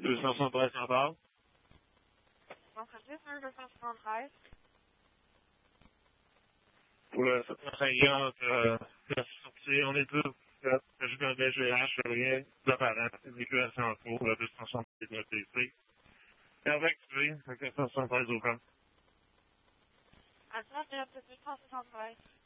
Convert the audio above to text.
273 en parle. Centre 10, 1, 273. Pour le 750, la sortie, on est tous juste un BGH, rien d'apparent, évacuation en cours, le 270 de TC. Pervectué, le 473 au camp. À 9, 273.